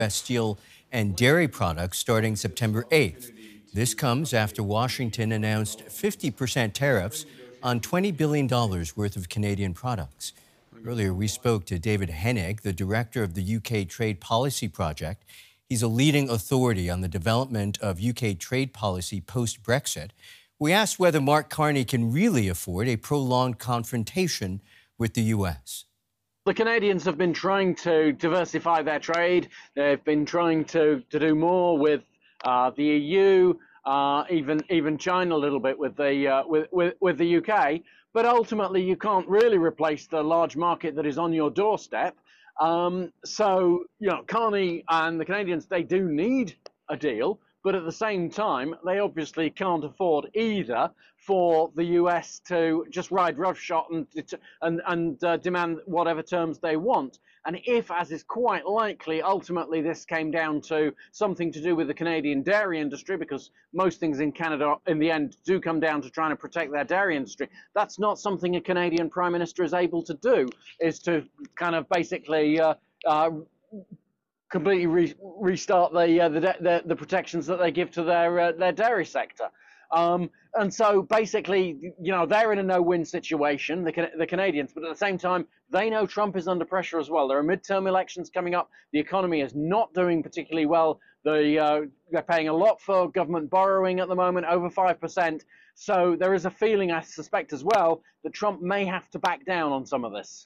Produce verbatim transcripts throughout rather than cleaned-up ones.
Bastille and dairy products starting September eighth. This comes after Washington announced fifty percent tariffs on twenty billion dollars worth of Canadian products. Earlier, we spoke to David Hennig, the director of the U K Trade Policy Project. He's a leading authority on the development of U K trade policy post-Brexit. We asked whether Mark Carney can really afford a prolonged confrontation with the U S. The Canadians have been trying to diversify their trade. They've been trying to, to do more with uh, the E U, uh, even even China a little bit with the uh, with, with with the U K. But ultimately, you can't really replace the large market that is on your doorstep. Um, so, you know, Carney and the Canadians, they do need a deal, but at the same time, they obviously can't afford either for the U S to just ride roughshod and and, and uh, demand whatever terms they want. And if, as is quite likely, ultimately this came down to something to do with the Canadian dairy industry, because most things in Canada in the end do come down to trying to protect their dairy industry, that's not something a Canadian Prime Minister is able to do, is to kind of basically uh, uh, completely re restart the, uh, the, the the protections that they give to their uh, their dairy sector. Um, and so basically, you know, they're in a no-win situation, the, the Canadians, but at the same time, they know Trump is under pressure as well. There are midterm elections coming up. The economy is not doing particularly well. The, uh, they're paying a lot for government borrowing at the moment, over five percent. So there is a feeling, I suspect as well, that Trump may have to back down on some of this.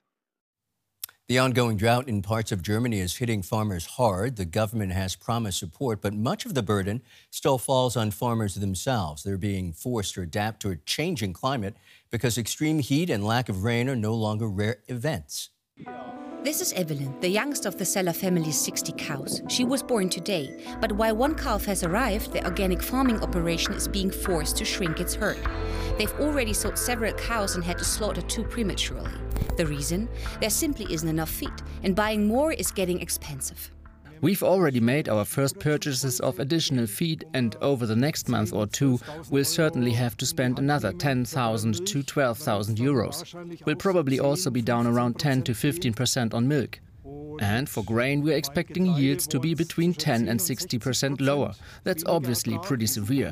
The ongoing drought in parts of Germany is hitting farmers hard. The government has promised support, but much of the burden still falls on farmers themselves. They're being forced to adapt to a changing climate because extreme heat and lack of rain are no longer rare events. This is Evelyn, the youngest of the Seller family's sixty cows. She was born today, but while one calf has arrived, the organic farming operation is being forced to shrink its herd. They've already sold several cows and had to slaughter two prematurely. The reason? There simply isn't enough feed, and buying more is getting expensive. We've already made our first purchases of additional feed, and over the next month or two, we'll certainly have to spend another ten thousand to twelve thousand euros. We'll probably also be down around ten to fifteen percent on milk. And for grain, we're expecting yields to be between ten and sixty percent lower. That's obviously pretty severe.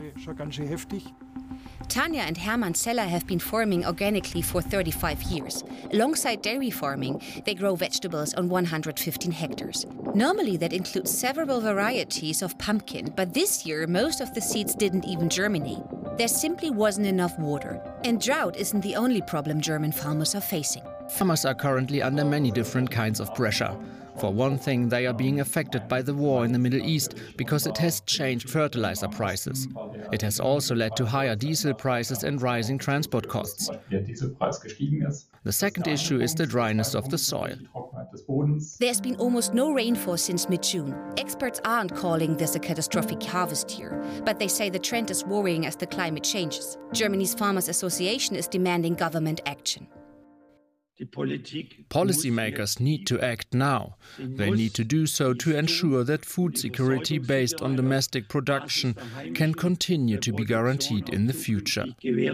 Tanja and Hermann Seller have been farming organically for thirty-five years. Alongside dairy farming, they grow vegetables on one hundred fifteen hectares. Normally that includes several varieties of pumpkin, but this year most of the seeds didn't even germinate. There simply wasn't enough water. And drought isn't the only problem German farmers are facing. Farmers are currently under many different kinds of pressure. For one thing, they are being affected by the war in the Middle East because it has changed fertilizer prices. It has also led to higher diesel prices and rising transport costs. The second issue is the dryness of the soil. There's been almost no rainfall since mid-June. Experts aren't calling this a catastrophic harvest year, but they say the trend is worrying as the climate changes. Germany's Farmers Association is demanding government action. Policymakers need to act now. They need to do so to ensure that food security based on domestic production can continue to be guaranteed in the future.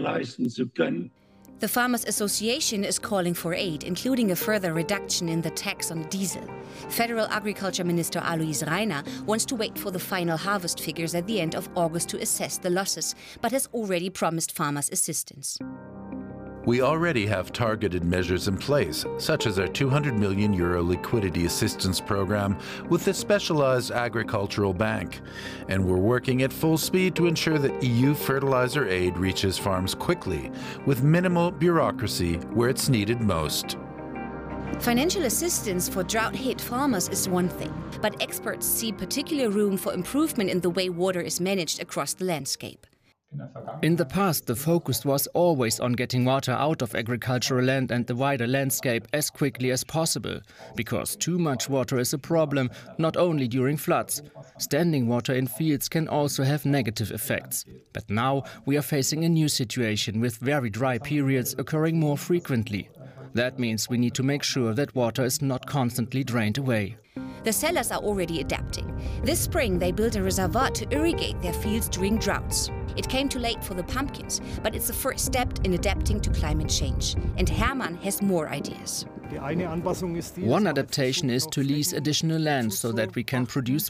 The Farmers Association is calling for aid, including a further reduction in the tax on diesel. Federal Agriculture Minister Alois Rainer wants to wait for the final harvest figures at the end of August to assess the losses, but has already promised farmers assistance. We already have targeted measures in place, such as our two hundred million euro liquidity assistance program with the Specialized Agricultural Bank. And we're working at full speed to ensure that E U fertilizer aid reaches farms quickly, with minimal bureaucracy where it's needed most. Financial assistance for drought-hit farmers is one thing, but experts see particular room for improvement in the way water is managed across the landscape. In the past, the focus was always on getting water out of agricultural land and the wider landscape as quickly as possible, because too much water is a problem, not only during floods. Standing water in fields can also have negative effects. But now we are facing a new situation with very dry periods occurring more frequently. That means we need to make sure that water is not constantly drained away. The sellers are already adapting. This spring they built a reservoir to irrigate their fields during droughts. It came too late for the pumpkins, but it's the first step in adapting to climate change. And Hermann has more ideas. One adaptation is to lease additional land so that we can produce